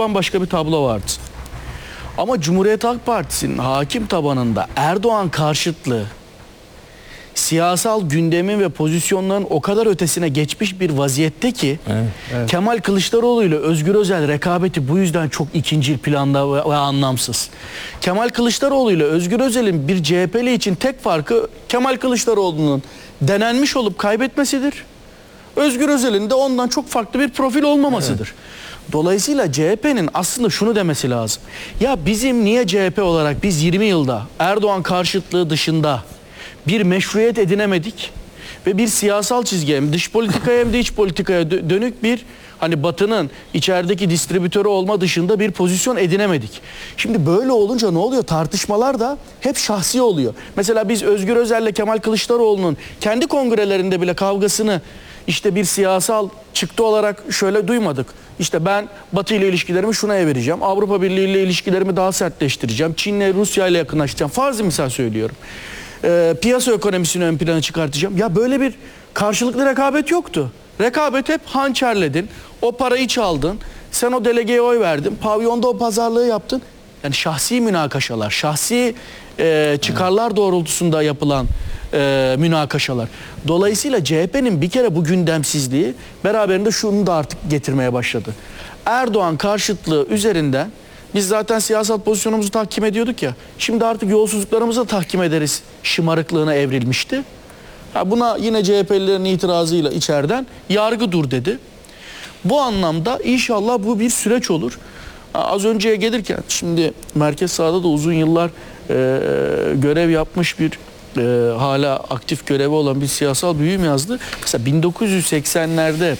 bambaşka bir tablo vardı. Ama Cumhuriyet Halk Partisi'nin hakim tabanında Erdoğan karşıtlığı siyasal gündemin ve pozisyonların o kadar ötesine geçmiş bir vaziyette ki Kemal Kılıçdaroğlu ile Özgür Özel rekabeti bu yüzden çok ikincil planda ve anlamsız. Kemal Kılıçdaroğlu ile Özgür Özel'in bir CHP'li için tek farkı Kemal Kılıçdaroğlu'nun denenmiş olup kaybetmesidir. Özgür Özel'in de ondan çok farklı bir profil olmamasıdır. Dolayısıyla CHP'nin aslında şunu demesi lazım. Ya bizim niye CHP olarak biz 20 yılda Erdoğan karşıtlığı dışında bir meşruiyet edinemedik ve bir siyasal çizgi hem dış politikaya hem de iç politikaya dönük bir hani Batı'nın içerideki distribütörü olma dışında bir pozisyon edinemedik. Şimdi böyle olunca ne oluyor? Tartışmalar da hep şahsi oluyor. Mesela biz Özgür Özel'le Kemal Kılıçdaroğlu'nun kendi kongrelerinde bile kavgasını işte bir siyasal çıktı olarak şöyle duymadık. İşte ben Batı ile ilişkilerimi şuna vereceğim. Avrupa Birliği ile ilişkilerimi daha sertleştireceğim. Çin'le Rusya ile yakınlaştıracağım. Farzı misal söylüyorum. Piyasa ekonomisini ön plana çıkartacağım. Ya böyle bir karşılıklı rekabet yoktu. Rekabet hep hançerledin. O parayı çaldın. Sen o delegeye oy verdin. Pavyonda o pazarlığı yaptın. Yani şahsi münakaşalar, şahsi çıkarlar doğrultusunda yapılan münakaşalar. Dolayısıyla CHP'nin bir kere bu gündemsizliği beraberinde şunu da artık getirmeye başladı. Erdoğan karşıtlığı üzerinden biz zaten siyasal pozisyonumuzu tahkim ediyorduk ya. Şimdi artık yolsuzluklarımızı da tahkim ederiz şımarıklığına evrilmişti. Buna yine CHP'lilerin itirazıyla içeriden yargı dur dedi. Bu anlamda inşallah bu bir süreç olur. Az önceye gelirken şimdi merkez sahada da uzun yıllar görev yapmış bir hala aktif görevi olan bir siyasal büyüğüm yazdı. Mesela 1980'lerde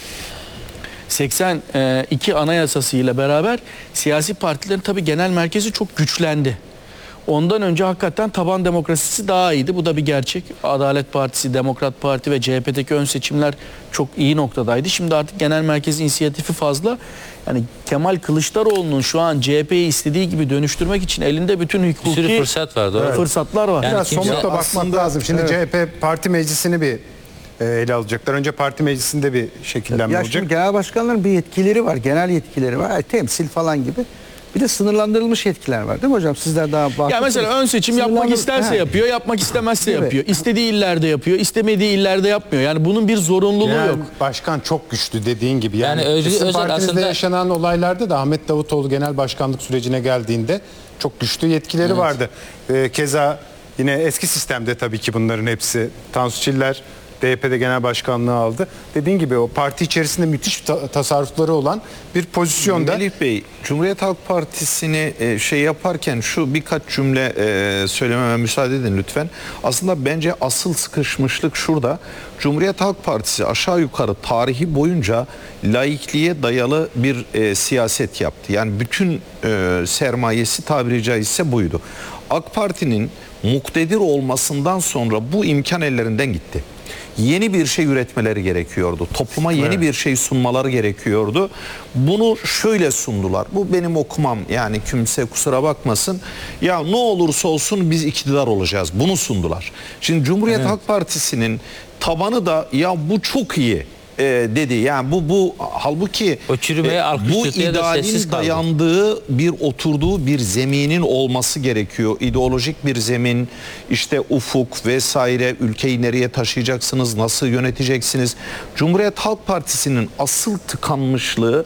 82 Anayasası ile beraber siyasi partilerin tabii genel merkezi çok güçlendi. Ondan önce hakikaten taban demokrasisi daha iyiydi. Bu da bir gerçek. Adalet Partisi, Demokrat Parti ve CHP'deki ön seçimler çok iyi noktadaydı. Şimdi artık genel merkez inisiyatifi fazla. Yani Kemal Kılıçdaroğlu'nun şu an CHP'yi istediği gibi dönüştürmek için elinde bütün hukuki bir sürü fırsat var, doğru. Fırsatlar var. Yani biraz somutta bakmak lazım. Şimdi evet. CHP parti meclisini bir ele alacaklar. Önce parti meclisinde bir şekillenme olacak. Şimdi genel başkanların bir yetkileri var. Genel yetkileri var. Temsil falan gibi. Bir de sınırlandırılmış yetkiler var değil mi hocam? Sizler daha bahsettiniz. Ya mesela ön seçim yapmak isterse yapıyor, yapmak istemezse yapıyor. İstediği illerde yapıyor, istemediği illerde yapmıyor. Yani bunun bir zorunluluğu yok. Başkan çok güçlü dediğin gibi. Yani Özgür sizin Özel partinizde aslında yaşanan olaylarda da Ahmet Davutoğlu genel başkanlık sürecine geldiğinde çok güçlü yetkileri vardı. Keza yine eski sistemde tabii ki bunların hepsi. Tansu Çiller DYP'de genel başkanlığı aldı. Dediğin gibi o parti içerisinde müthiş tasarrufları olan bir pozisyonda. Melih Bey, Cumhuriyet Halk Partisi'ni yaparken şu birkaç cümle söylememe müsaade edin lütfen. Aslında bence asıl sıkışmışlık şurada. Cumhuriyet Halk Partisi aşağı yukarı tarihi boyunca laikliğe dayalı bir siyaset yaptı. Yani bütün sermayesi tabiri caizse buydu. AK Parti'nin muktedir olmasından sonra bu imkan ellerinden gitti. Yeni bir şey üretmeleri gerekiyordu. Topluma yeni bir şey sunmaları gerekiyordu. Bunu şöyle sundular. Bu benim okumam, yani kimse kusura bakmasın. Ya ne olursa olsun biz iktidar olacağız. Bunu sundular. Şimdi Cumhuriyet Halk Partisi'nin tabanı da ya bu çok iyi dedi. Yani bu halbuki o çürümeye bu idealin dayandığı bir oturduğu bir zeminin olması gerekiyor. İdeolojik bir zemin, işte ufuk vesaire, ülkeyi nereye taşıyacaksınız, nasıl yöneteceksiniz? Cumhuriyet Halk Partisi'nin asıl tıkanmışlığı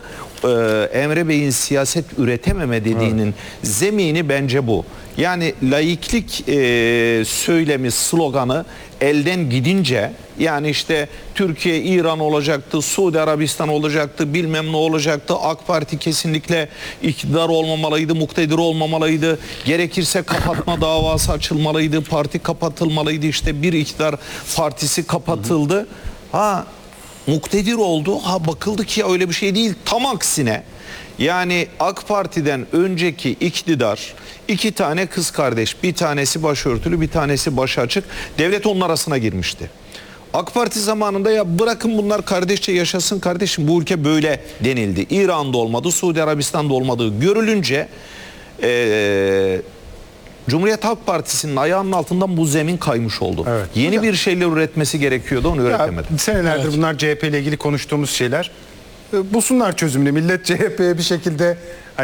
Emre Bey'in siyaset üretememe dediğinin zemini bence bu. Yani laiklik söylemi, sloganı elden gidince, yani işte Türkiye İran olacaktı, Suudi Arabistan olacaktı, bilmem ne olacaktı, AK Parti kesinlikle iktidar olmamalıydı, muktedir olmamalıydı, gerekirse kapatma davası açılmalıydı, parti kapatılmalıydı, işte bir iktidar partisi kapatıldı. Muktedir oldu. Bakıldı ki öyle bir şey değil. Tam aksine, yani AK Parti'den önceki iktidar 2 tane kız kardeş, bir tanesi başörtülü, bir tanesi başı açık, devlet onun arasına girmişti. AK Parti zamanında ya bırakın bunlar kardeşçe yaşasın kardeşim, bu ülke böyle denildi. İran'da olmadı, Suudi Arabistan'da olmadığı görülünce Cumhuriyet Halk Partisi'nin ayağının altından bu zemin kaymış oldu. Evet. Yeni bir şeyler üretmesi gerekiyordu, onu üretemedi. Senelerdir bunlar CHP ile ilgili konuştuğumuz şeyler. Bulsunlar çözümünü. Millet CHP'ye bir şekilde